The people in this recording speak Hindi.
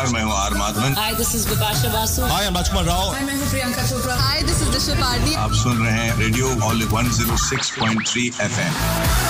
नमस्कार, मैं हूँ are Madhavan. Hi, this is Bipasha Basu. Hi, I'm Rajkumar Rao. Hi, मैं हूँ Priyanka Chopra. Hi, this is Disha Pardi. आप सुन रहे हैं रेडियो ऑल 106.3 FM।